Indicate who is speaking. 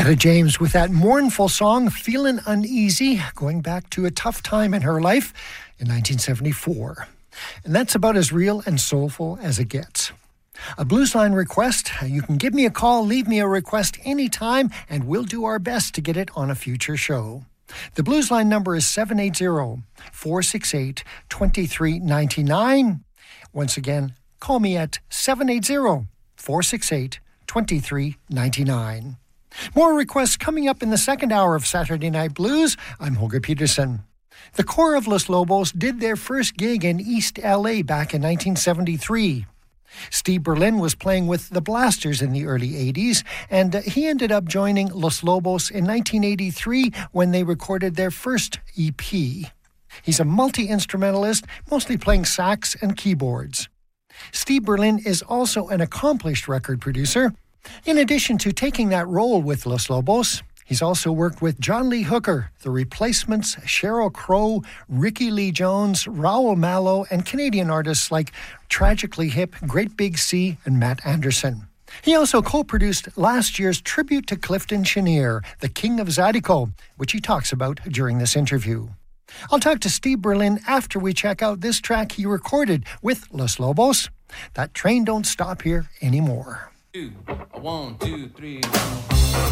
Speaker 1: Etta James with that mournful song, Feelin' Uneasy, going back to a tough time in her life in 1974. And that's about as real and soulful as it gets. A Blues Line request, you can give me a call, leave me a request anytime, and we'll do our best to get it on a future show. The Blues Line number is 780-468-2399. Once again, call me at 780-468-2399. More requests coming up in the second hour of Saturday Night Blues. I'm Holger Peterson. The core of Los Lobos did their first gig in East LA back in 1973. Steve Berlin was playing with the Blasters in the early 80s, and he ended up joining Los Lobos in 1983 when they recorded their first EP. He's a multi-instrumentalist, mostly playing sax and keyboards. Steve Berlin is also an accomplished record producer. In addition to taking that role with Los Lobos, he's also worked with John Lee Hooker, The Replacements, Sheryl Crow, Ricky Lee Jones, Raoul Malo, and Canadian artists like Tragically Hip, Great Big Sea, and Matt Anderson. He also co-produced last year's tribute to Clifton Chenier, the King of Zydeco, which he talks about during this interview. I'll talk to Steve Berlin after we check out this track he recorded with Los Lobos. That train don't stop here anymore.
Speaker 2: 1, 2, 3, 1.